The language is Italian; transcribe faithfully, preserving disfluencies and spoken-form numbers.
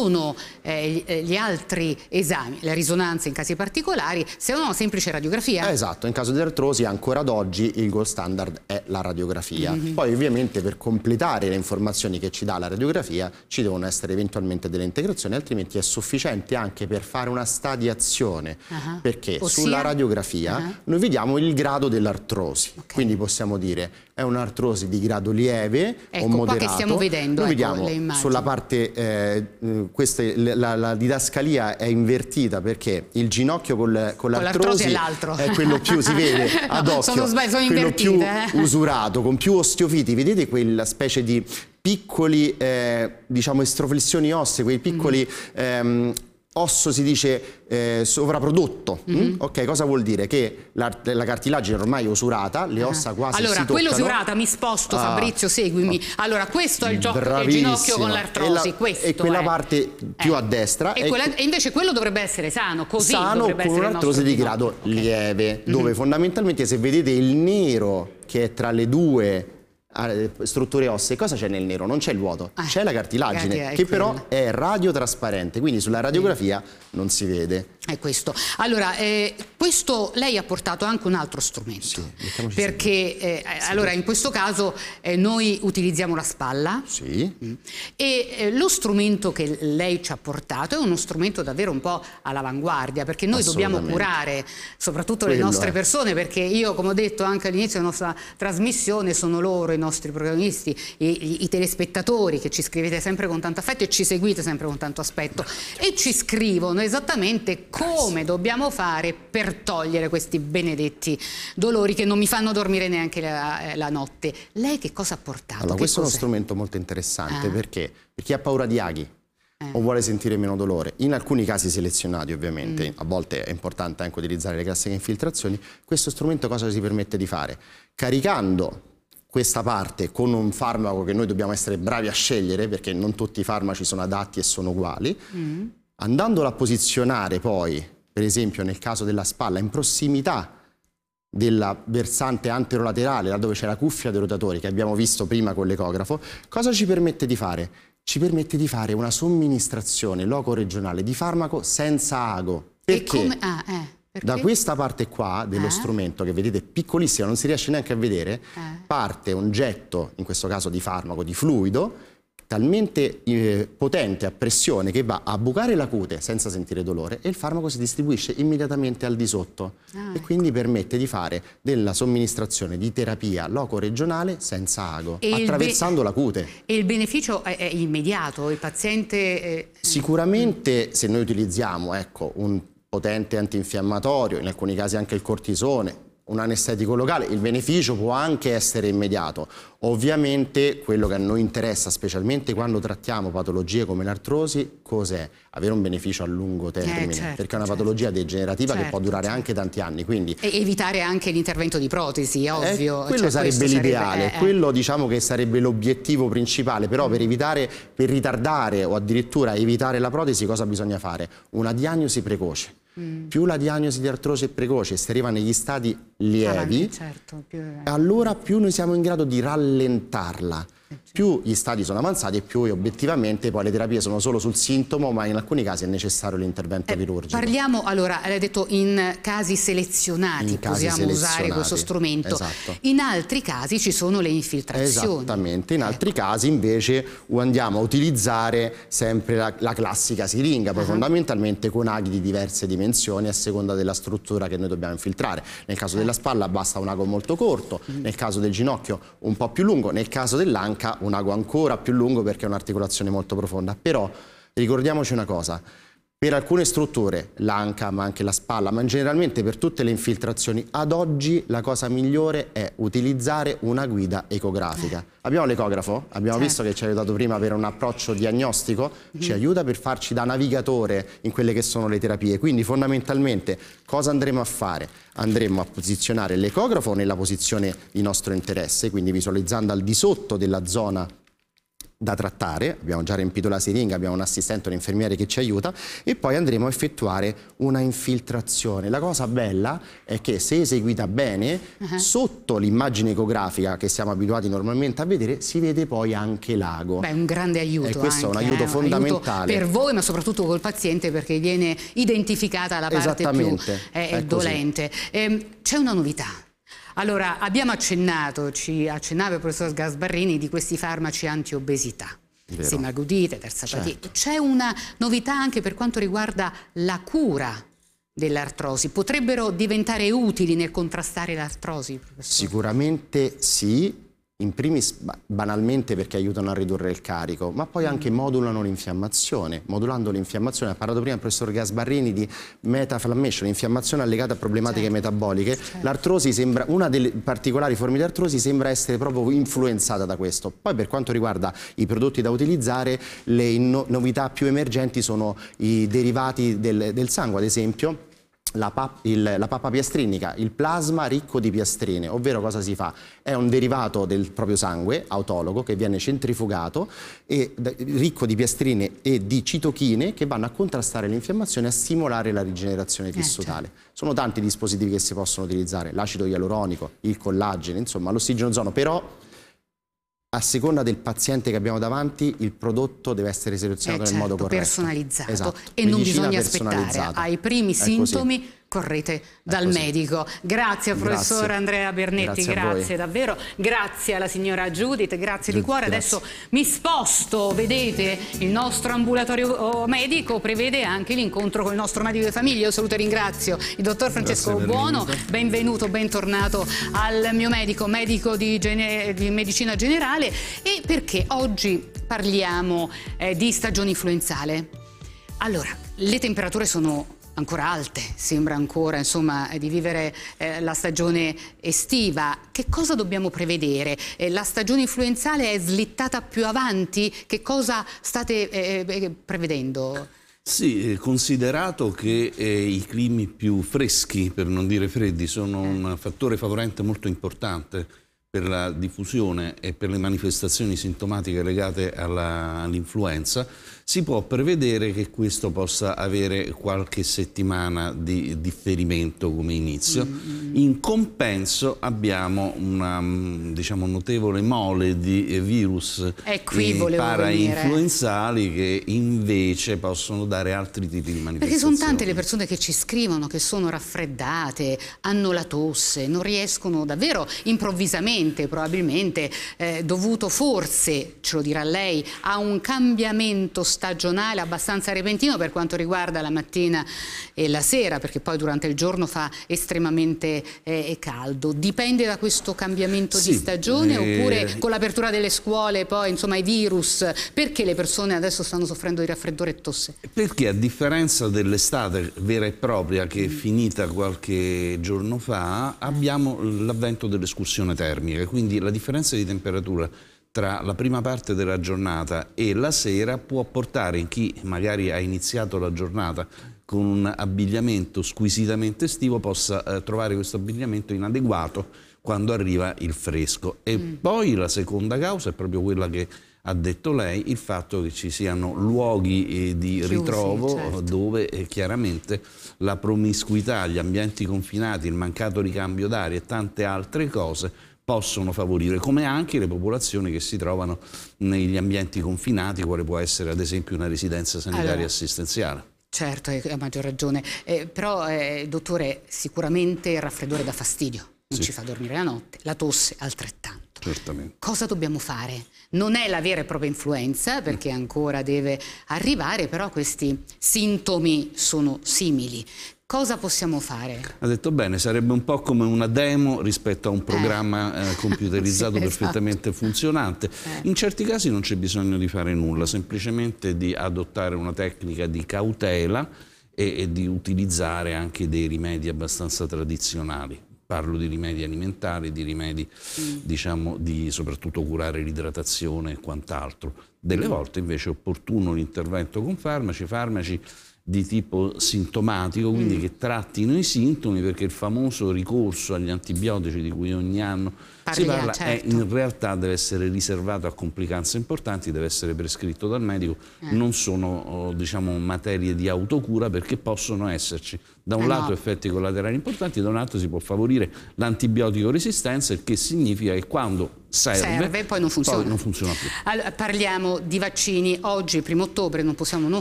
sono eh, gli altri esami, la risonanza in casi particolari, se no una semplice radiografia? Eh, esatto, in caso di artrosi ancora ad oggi il gold standard è la radiografia. Mm-hmm. Poi ovviamente per completare le informazioni che ci dà la radiografia ci devono essere eventualmente delle integrazioni, altrimenti è sufficiente anche per fare una stadiazione, uh-huh. perché Ossia? sulla radiografia uh-huh. noi vediamo il grado dell'artrosi, okay. quindi possiamo dire è un'artrosi di grado lieve ecco, o moderato. Qua che stiamo vedendo, noi ecco, vediamo sulla parte, eh, queste, la, la didascalia è invertita perché il ginocchio con, con l'artrosi è quello più, si vede ad occhio, sono sbagli, sono quello più eh. usurato, con più osteofiti, vedete quella specie di piccoli, eh, diciamo, estroflessioni ossee, quei piccoli... Mm-hmm. ehm, osso si dice eh, sovraprodotto, mm-hmm. mm? ok, cosa vuol dire? Che la, la cartilagine ormai è usurata, le ossa quasi allora, si toccano. Allora, quello usurata, mi sposto, Fabrizio, ah, seguimi. Allora, questo è il, il ginocchio con l'artrosi, e, e quella è. parte più eh. a destra. E, quella, e invece quello dovrebbe essere sano, così sano dovrebbe con essere un'artrosi di grado okay. lieve, mm-hmm. dove fondamentalmente se vedete il nero che è tra le due strutture ossee, cosa c'è nel nero? Non c'è il vuoto, ah, c'è la cartilagine che però è radiotrasparente, quindi sulla radiografia mm. non si vede. È questo. Allora, eh, questo lei ha portato anche un altro strumento, sì, perché eh, sì, allora in questo caso eh, noi utilizziamo la spalla sì. mm, e eh, lo strumento che lei ci ha portato è uno strumento davvero un po' all'avanguardia, perché noi dobbiamo curare soprattutto Quello le nostre è. persone, perché io, come ho detto anche all'inizio della nostra trasmissione, sono loro i nostri protagonisti, i, i, i telespettatori che ci scrivete sempre con tanto affetto e ci seguite sempre con tanto aspetto e ci scrivono esattamente come dobbiamo fare per togliere questi benedetti dolori che non mi fanno dormire neanche la, la notte. Lei che cosa ha portato? Allora, che questo è uno cos'è? strumento molto interessante, ah. perché per chi ha paura di aghi eh. o vuole sentire meno dolore, in alcuni casi selezionati ovviamente, mm. a volte è importante anche utilizzare le classiche infiltrazioni, questo strumento cosa ci permette di fare? Caricando questa parte con un farmaco che noi dobbiamo essere bravi a scegliere, perché non tutti i farmaci sono adatti e sono uguali, mm. andandolo a posizionare poi, per esempio nel caso della spalla, in prossimità della versante anterolaterale, là dove c'è la cuffia dei rotatori che abbiamo visto prima con l'ecografo, cosa ci permette di fare? Ci permette di fare una somministrazione loco-regionale di farmaco senza ago. Perché? E come? Ah, eh. Perché? Da questa parte qua dello eh? strumento, che vedete piccolissima, non si riesce neanche a vedere, eh. parte un getto, in questo caso di farmaco, di fluido, talmente eh, potente a pressione che va a bucare la cute senza sentire dolore e il farmaco si distribuisce immediatamente al di sotto ah, e quindi ecco. permette di fare della somministrazione di terapia loco-regionale senza ago, e attraversando la cute. E il beneficio è, è immediato? Il paziente... È... Sicuramente se noi utilizziamo ecco, un potente antinfiammatorio, in alcuni casi anche il cortisone, un anestetico locale, il beneficio può anche essere immediato. Ovviamente quello che a noi interessa, specialmente quando trattiamo patologie come l'artrosi, cos'è? Avere un beneficio a lungo termine, eh, certo, perché è una certo. patologia degenerativa certo, che può durare certo. anche tanti anni. Quindi... E evitare anche l'intervento di protesi, ovvio. Eh, quello cioè, sarebbe l'ideale, sarebbe... eh, quello diciamo che sarebbe l'obiettivo principale, però mm. per evitare, per ritardare o addirittura evitare la protesi cosa bisogna fare? Una diagnosi precoce. Mm. Più la diagnosi di artrosi è precoce, si arriva negli stadi lievi, certo, più... allora più noi siamo in grado di rallentarla. Più gli stadi sono avanzati e più obiettivamente poi le terapie sono solo sul sintomo, ma in alcuni casi è necessario l'intervento eh, chirurgico. Parliamo, allora, lei ha detto in casi selezionati in casi possiamo selezionati, usare questo strumento. Esatto. In altri casi ci sono le infiltrazioni. Esattamente, in altri ecco. casi invece andiamo a utilizzare sempre la, la classica siringa, poi uh-huh. fondamentalmente con aghi di diverse dimensioni a seconda della struttura che noi dobbiamo infiltrare. Nel caso uh-huh. della spalla basta un ago molto corto, uh-huh. nel caso del ginocchio un po' più lungo, nel caso dell'anca un ago ancora più lungo perché è un'articolazione molto profonda. Però ricordiamoci una cosa, per alcune strutture, l'anca ma anche la spalla, ma generalmente per tutte le infiltrazioni, ad oggi la cosa migliore è utilizzare una guida ecografica. Eh. Abbiamo l'ecografo, abbiamo certo. visto che ci ha aiutato prima per un approccio diagnostico, mm. ci aiuta per farci da navigatore in quelle che sono le terapie. Quindi fondamentalmente cosa andremo a fare? Andremo a posizionare l'ecografo nella posizione di nostro interesse, quindi visualizzando al di sotto della zona da trattare, abbiamo già riempito la siringa, abbiamo un assistente, un infermiere che ci aiuta e poi andremo a effettuare una infiltrazione. La cosa bella è che se eseguita bene, uh-huh. sotto l'immagine ecografica che siamo abituati normalmente a vedere, si vede poi anche l'ago. Beh, un grande aiuto. E questo anche, è un aiuto eh, fondamentale. Un aiuto per voi, ma soprattutto col paziente, perché viene identificata la parte più eh, dolente. Eh, c'è una novità. Allora, abbiamo accennato, ci accennava il professor Gasbarrini, di questi farmaci antiobesità. Semaglutide, terzapatite. Certo. C'è una novità anche per quanto riguarda la cura dell'artrosi. Potrebbero diventare utili nel contrastare l'artrosi, professore? Sicuramente sì. In primis banalmente perché aiutano a ridurre il carico, ma poi anche modulano l'infiammazione. Modulando l'infiammazione, ha parlato prima il professor Gasbarrini di metaflammation, infiammazione allegata a problematiche certo. metaboliche. Certo. L'artrosi sembra, una delle particolari forme di artrosi sembra essere proprio influenzata da questo. Poi per quanto riguarda i prodotti da utilizzare, le no novità più emergenti sono i derivati del, del sangue, ad esempio. La, pap il, la pappa piastrinica, il plasma ricco di piastrine, ovvero cosa si fa? È un derivato del proprio sangue, autologo, che viene centrifugato, e, ricco di piastrine e di citochine che vanno a contrastare l'infiammazione e a stimolare la rigenerazione tissutale. Eh, certo. Sono tanti dispositivi che si possono utilizzare, l'acido ialuronico, il collagene, insomma l'ossigenozono, però a seconda del paziente che abbiamo davanti, il prodotto deve essere selezionato eh certo, nel modo corretto. Personalizzato. Esatto. E non bisogna aspettare. Ai primi sintomi così. Correte dal medico. Grazie al professor grazie. Andrea Bernetti, grazie, grazie davvero. Grazie alla signora Judith, grazie di cuore. Grazie. Adesso mi sposto, vedete, il nostro ambulatorio medico prevede anche l'incontro con il nostro medico di famiglia. Io saluto e ringrazio il dottor Francesco Buono, benvenuto, bentornato al mio medico, medico di, di medicina generale. E perché oggi parliamo eh, di stagione influenzale? Allora, le temperature sono ancora alte, sembra ancora insomma di vivere eh, la stagione estiva. Che cosa dobbiamo prevedere? Eh, la stagione influenzale è slittata più avanti? Che cosa state eh, eh, prevedendo? Sì, considerato che eh, i climi più freschi, per non dire freddi, sono eh. un fattore favorente molto importante per la diffusione e per le manifestazioni sintomatiche legate all'influenza, si può prevedere che questo possa avere qualche settimana di differimento come inizio. Mm-hmm. In compenso abbiamo una diciamo, notevole mole di virus parainfluenzali che invece possono dare altri tipi di manifestazioni. Perché sono tante le persone che ci scrivono che sono raffreddate, hanno la tosse, non riescono davvero improvvisamente, probabilmente eh, dovuto forse, ce lo dirà lei, a un cambiamento stagionale abbastanza repentino per quanto riguarda la mattina e la sera, perché poi durante il giorno fa estremamente eh, caldo. Dipende da questo cambiamento sì, di stagione eh... oppure con l'apertura delle scuole poi insomma i virus? Perché le persone adesso stanno soffrendo di raffreddore e tosse? Perché a differenza dell'estate vera e propria che è finita qualche giorno fa, abbiamo l'avvento dell'escursione termica, quindi la differenza di temperatura tra la prima parte della giornata e la sera può portare in chi magari ha iniziato la giornata con un abbigliamento squisitamente estivo possa eh, trovare questo abbigliamento inadeguato quando arriva il fresco. E mm. poi la seconda causa è proprio quella che ha detto lei, il fatto che ci siano luoghi eh, di Chiusi, ritrovo certo. dove eh, chiaramente la promiscuità, gli ambienti confinati, il mancato ricambio d'aria e tante altre cose possono favorire, come anche le popolazioni che si trovano negli ambienti confinati, quale può essere ad esempio una residenza sanitaria allora, assistenziale. Certo, ha maggior ragione, eh, però eh, dottore, sicuramente il raffreddore dà fastidio, non sì. ci fa dormire la notte, la tosse altrettanto. Certamente. Cosa dobbiamo fare? Non è la vera e propria influenza, perché ancora deve arrivare, però questi sintomi sono simili. Cosa possiamo fare? Ha detto bene, sarebbe un po' come una demo rispetto a un programma eh. Eh, computerizzato sì, perfettamente esatto. funzionante. Eh. In certi casi non c'è bisogno di fare nulla, semplicemente di adottare una tecnica di cautela e, e di utilizzare anche dei rimedi abbastanza tradizionali. Parlo di rimedi alimentari, di rimedi, mm. diciamo, di soprattutto curare l'idratazione e quant'altro. Delle mm. volte invece è opportuno l'intervento con farmaci, farmaci di tipo sintomatico, quindi mm. che trattino i sintomi, perché il famoso ricorso agli antibiotici di cui ogni anno Parlia, si parla certo. è, in realtà deve essere riservato a complicanze importanti, deve essere prescritto dal medico, eh. non sono diciamo materie di autocura, perché possono esserci da un eh lato no. effetti collaterali importanti, da un altro si può favorire l'antibiotico resistenza, il che significa che quando serve, serve poi non funziona, poi non funziona più. Allora, parliamo di vaccini. Oggi, primo ottobre, non possiamo non